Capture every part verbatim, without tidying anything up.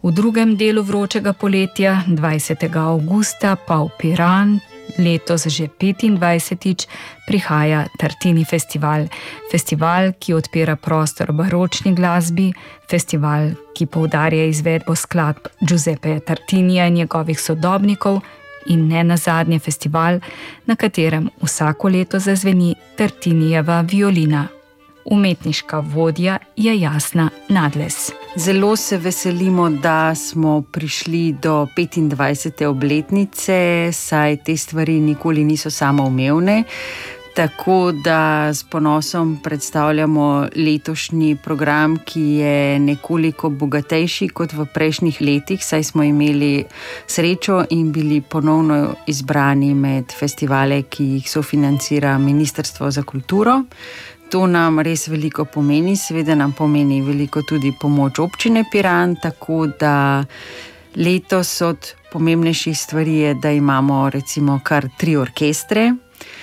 V drugem delu vročega poletja, dvajsetega avgusta, pa v Piran, letos že petindvajsetič, prihaja Tartini festival. Festival, ki odpira prostor baročni glasbi, festival, ki poudarja izvedbo skladb Giuseppeja Tartinija in njegovih sodobnikov in ne nazadnje festival, na katerem vsako leto zazveni Tartinijeva violina. Umetniška vodja je Jasna Nadles. Zelo se veselimo, da smo prišli do petindvajsete obletnice, saj te stvari nikoli niso samoumevne. Tako da s ponosom predstavljamo letošnji program, ki je nekoliko bogatejši kot v prejšnjih letih, saj smo imeli srečo in bili ponovno izbrani med festivale, ki jih sofinancira Ministrstvo za kulturo. To nam res veliko pomeni, seveda nam pomeni veliko tudi pomoč občine Piran, tako da letos od pomembnejših stvari je, da imamo recimo kar tri orkestre.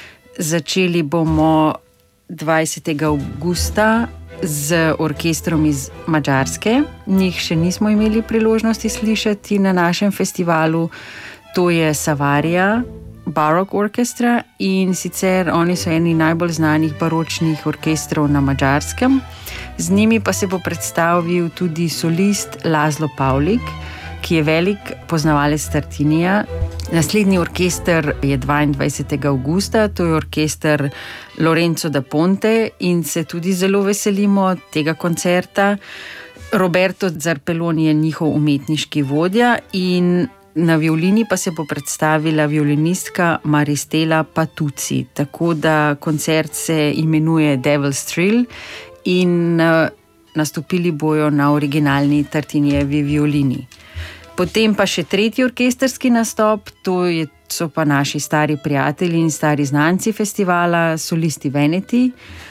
Začeli bomo dvajsetega avgusta z orkestrom iz Madžarske. Njih še nismo imeli priložnosti slišati na našem festivalu. To je Savaria Baroque Orchestra in sicer oni so eni najbolj znanih baročnih orkestrov na Madžarskem. Z njimi pa se bo predstavil tudi solist Laszlo Pavlik, ki je velik poznavalec Tartinija. Naslednji orkester je dvaindvajsetega avgusta, to je orkester Lorenzo da Ponte in se tudi zelo veselimo tega koncerta. Roberto Zarpelloni je njihov umetniški vodja in na violini pa se bo predstavila violinistka Maristela Patuzzi. Tako da koncert se imenuje Devil's Thrill in nastopili bojo na originalni Tartinijevi violini. Potem pa še tretji orkesterski nastop, to je, so pa naši stari prijatelji in stari znanci festivala, solisti Veneti,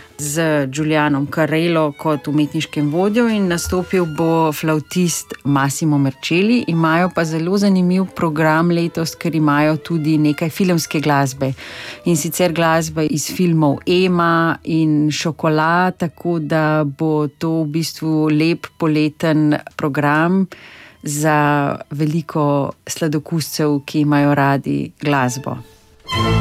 z Giulianom Carrello kot umetniškim vodjo in nastopil bo flavtist Massimo Mercelli. Imajo pa zelo zanimiv program letos, ker imajo tudi nekaj filmske glasbe. In sicer glasbe iz filmov Ema in Šokolad, tako da bo to v bistvu lep poleten program za veliko sladokuscev, ki imajo radi glasbo.